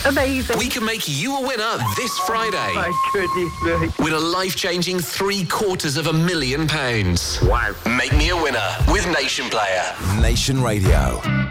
amazing. We can make you a winner this Friday. My goodness me. Win a life-changing £750,000. Wow. Make me a winner with Nation Player. Nation Radio.